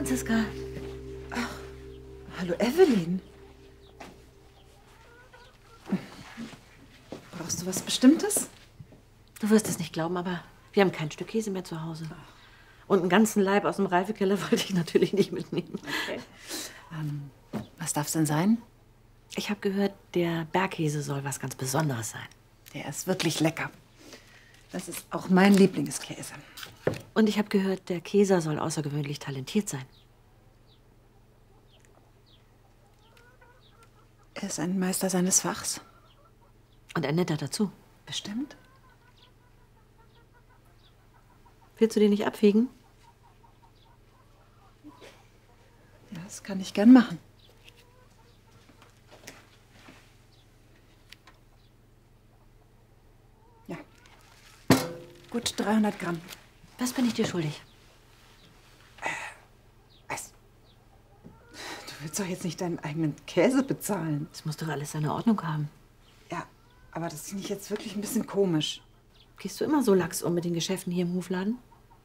Franziska. Ach, hallo Evelyn. Brauchst du was Bestimmtes? Du wirst es nicht glauben, aber wir haben kein Stück Käse mehr zu Hause. Und einen ganzen Leib aus dem Reifekeller wollte ich natürlich nicht mitnehmen. Okay. Was darf es denn sein? Ich habe gehört, der Bergkäse soll was ganz Besonderes sein. Der ist wirklich lecker. Das ist auch mein Lieblingskäse. Und ich habe gehört, der Käser soll außergewöhnlich talentiert sein. Er ist ein Meister seines Fachs. Und ein netter dazu. Bestimmt. Willst du den nicht abfegen? Das kann ich gern machen. Ja. Gut 300 Gramm. Was bin ich dir schuldig? Was? Du willst doch jetzt nicht deinen eigenen Käse bezahlen. Es muss doch alles seine Ordnung haben. Ja, aber das finde ich jetzt wirklich ein bisschen komisch. Gehst du immer so lax um mit den Geschäften hier im Hofladen?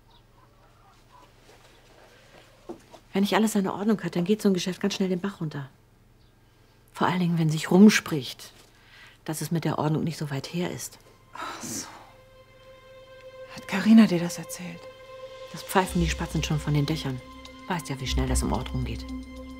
Wenn nicht alles seine Ordnung hat, dann geht so ein Geschäft ganz schnell den Bach runter. Vor allen Dingen, wenn sich rumspricht, dass es mit der Ordnung nicht so weit her ist. Ach so. Hat Carina dir das erzählt? Das pfeifen die Spatzen schon von den Dächern. Weißt ja, wie schnell das im Ort rumgeht.